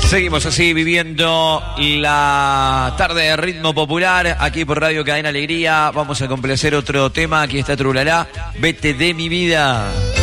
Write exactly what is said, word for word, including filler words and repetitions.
Seguimos así viviendo la tarde de ritmo popular aquí por Radio Cadena Alegría. Vamos a complacer otro tema. Aquí está Trulalá, Vete de mi vida.